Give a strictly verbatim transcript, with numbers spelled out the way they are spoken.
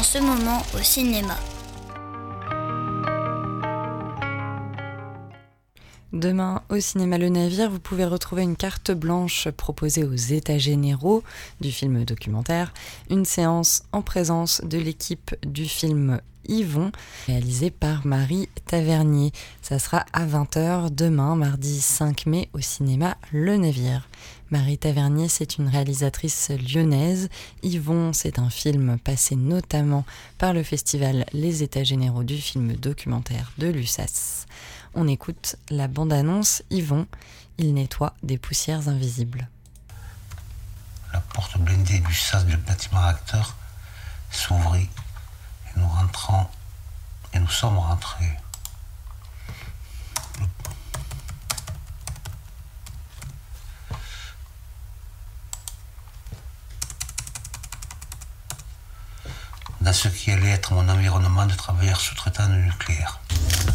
en ce moment au cinéma. Demain, au cinéma Le Navire, vous pouvez retrouver une carte blanche proposée aux États généraux du film documentaire, une séance en présence de l'équipe du film Yvon, réalisée par Marie Tavernier. Ça sera à vingt heures demain, mardi cinq mai, au cinéma Le Navire. Marie Tavernier, c'est une réalisatrice lyonnaise. Yvon, c'est un film passé notamment par le festival Les États généraux du film documentaire de l'U S A S. On écoute la bande-annonce Yvon, il nettoie des poussières invisibles. La porte blindée du sas du bâtiment acteur s'ouvrit et nous rentrons et nous sommes rentrés. Dans ce qui allait être mon environnement de travailleurs sous-traitants du nucléaire.